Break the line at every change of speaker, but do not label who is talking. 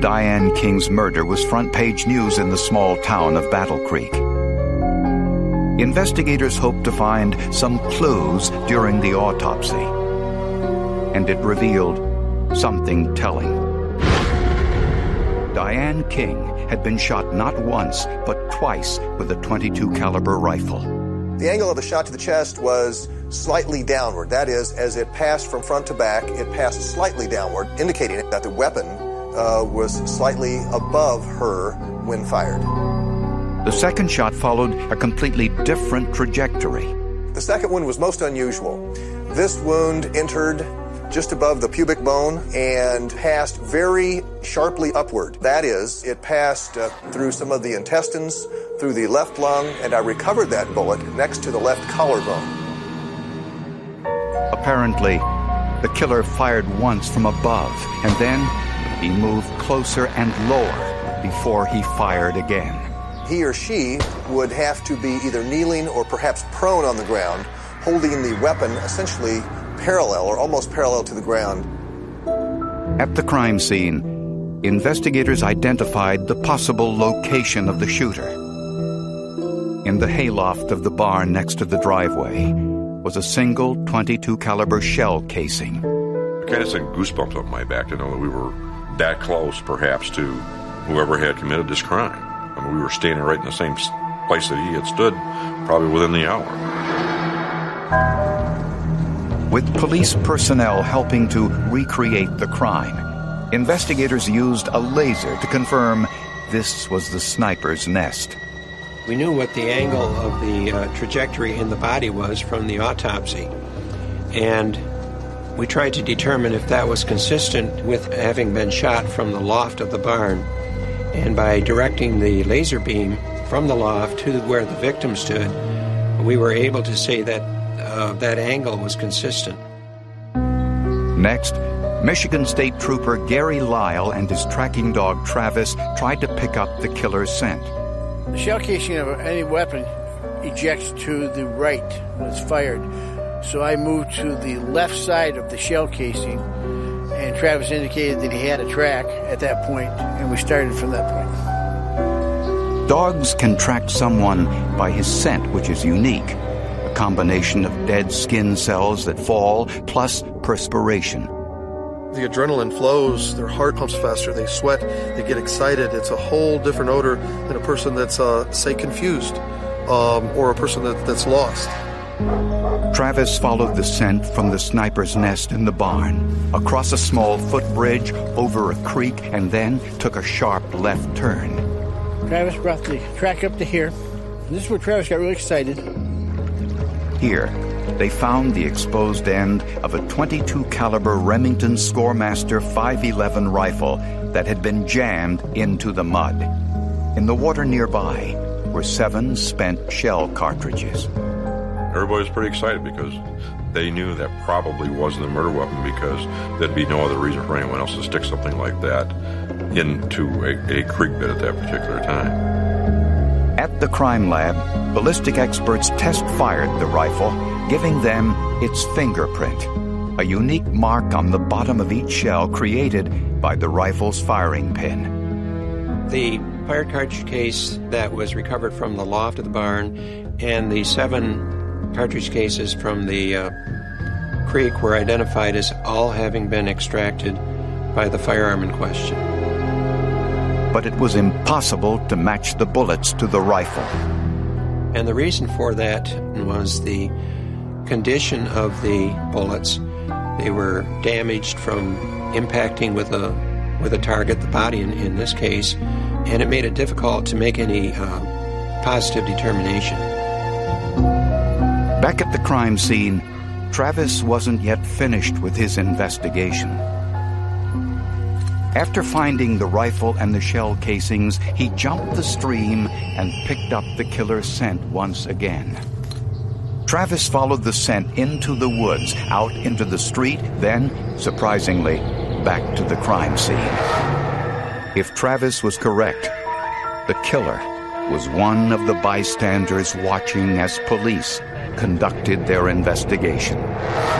Diane King's murder was front-page news in the small town of Battle Creek. Investigators hoped to find some clues during the autopsy, and it revealed something telling. Diane King had been shot not once, but twice with a .22 caliber rifle.
The angle of the shot to the chest was slightly downward. That is, as it passed from front to back, it passed slightly downward, indicating that the weapon was slightly above her when fired.
The second shot followed a completely different trajectory.
The second wound was most unusual. This wound entered just above the pubic bone and passed very sharply upward. That is, it passed through some of the intestines, through the left lung, and I recovered that bullet next to the left collarbone.
Apparently, the killer fired once from above, and then he moved closer and lower before he fired again.
He or she would have to be either kneeling or perhaps prone on the ground, holding the weapon essentially parallel or almost parallel to the ground.
At the crime scene, investigators identified the possible location of the shooter. In the hayloft of the barn next to the driveway was a single .22 caliber shell casing.
It kind of sent goosebumps up my back to know that we were that close, perhaps, to whoever had committed this crime. I mean, we were standing right in the same place that he had stood, probably within the hour.
With police personnel helping to recreate the crime, investigators used a laser to confirm this was the sniper's nest.
We knew what the angle of the trajectory in the body was from the autopsy, and we tried to determine if that was consistent with having been shot from the loft of the barn. And by directing the laser beam from the loft to where the victim stood, we were able to say that that angle was consistent.
Next, Michigan State Trooper Gary Lyle and his tracking dog Travis tried to pick up the killer's scent.
The shell casing of any weapon ejects to the right when it's fired. So I moved to the left side of the shell casing, and Travis indicated that he had a track at that point, and we started from that point.
Dogs can track someone by his scent, which is unique. A combination of dead skin cells that fall, plus perspiration.
The adrenaline flows, their heart pumps faster, they sweat, they get excited. It's a whole different odor than a person that's, say, confused, or a person that's lost.
Travis followed the scent from the sniper's nest in the barn, across a small footbridge, over a creek, and then took a sharp left turn.
Travis brought the track up to here. This is where Travis got really excited.
Here, they found the exposed end of a .22 caliber Remington Scoremaster 511 rifle that had been jammed into the mud. In the water nearby were 7 spent shell cartridges.
Everybody was pretty excited because they knew that probably wasn't a murder weapon, because there'd be no other reason for anyone else to stick something like that into a creek bed at that particular time.
At the crime lab, ballistic experts test-fired the rifle, giving them its fingerprint, a unique mark on the bottom of each shell created by the rifle's firing pin.
The fired cartridge case that was recovered from the loft of the barn and the 7 cartridge cases from the creek were identified as all having been extracted by the firearm in question.
But it was impossible to match the bullets to the rifle.
And the reason for that was the condition of the bullets. They were damaged from impacting with a target, the body in this case, and it made it difficult to make any positive determination.
Back at the crime scene, Travis wasn't yet finished with his investigation. After finding the rifle and the shell casings, he jumped the stream and picked up the killer's scent once again. Travis followed the scent into the woods, out into the street, then, surprisingly, back to the crime scene. If Travis was correct, the killer was one of the bystanders watching as police conducted their investigation.